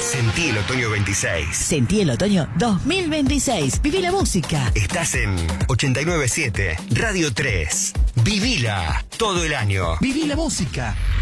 Sentí el otoño 26. Sentí el otoño 2026. Viví la música. Estás en 89.7 Radio 3. Vivila todo el año. Viví la música.